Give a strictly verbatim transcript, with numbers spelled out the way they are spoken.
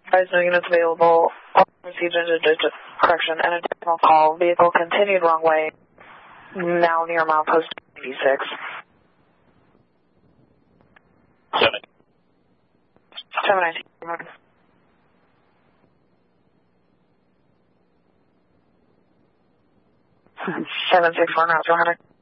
Advise no units available. All received into correction and additional call. Vehicle continued wrong way. Now near milepost eighty-six. Seven. Seven nineteen. Seven six one route two hundred.